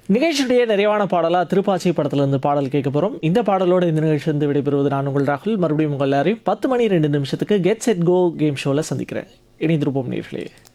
நிகழ்ச்சியுடைய நிறைவான பாடலாக திருப்பாச்சி படத்துலேருந்து பாடல் கேட்க போகிறோம். இந்த பாடலோடு இந்த நிகழ்ச்சியிலிருந்து விடைபெறுவது நான் உங்கள் ராகுல். மறுபடியும் உங்கள் எல்லாரையும் 10 மணி 2 நிமிஷத்துக்கு கெட் செட் கோ கேம் ஷோவில் சந்திக்கிறேன். இணைந்திருப்போம் நேர்களே.